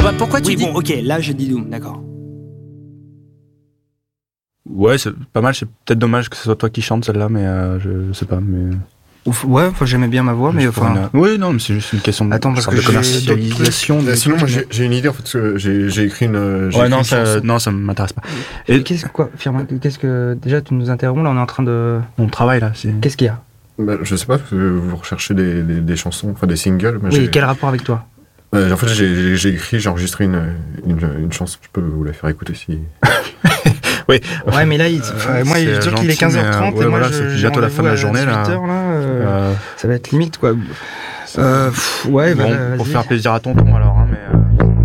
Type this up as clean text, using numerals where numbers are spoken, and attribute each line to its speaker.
Speaker 1: bah pourquoi tu dis...
Speaker 2: bon, ok, là je dis Doom, d'accord.
Speaker 3: Ouais, c'est pas mal. C'est peut-être dommage que ce soit toi qui chante celle-là, mais je sais pas. Mais
Speaker 4: Ouais, j'aimais bien ma voix, mais enfin...
Speaker 3: Oui, non, mais c'est juste une question de,
Speaker 4: Attends, parce que
Speaker 3: de commercialisation.
Speaker 5: Sinon, moi, j'ai une idée, en fait, j'ai écrit une...
Speaker 3: Ouais, non, ça m'intéresse pas.
Speaker 4: Et Firmin, déjà, tu nous interromps, là, on est en train de...
Speaker 3: On travaille, là.
Speaker 4: Qu'est-ce qu'il y a?
Speaker 5: Je sais pas, parce que vous recherchez des chansons, enfin des singles. Mais
Speaker 4: oui, quel rapport avec toi?
Speaker 5: En fait, j'ai enregistré une chanson, je peux vous la faire écouter si...
Speaker 3: Oui.
Speaker 4: Ouais, mais là, moi, je dis qu'il est 15h30 et moi,
Speaker 3: voilà, c'est bientôt la fin de la journée, là.
Speaker 4: 18h, là, ça va être limite, quoi. Ouais,
Speaker 3: bon, pour faire plaisir à tonton, alors.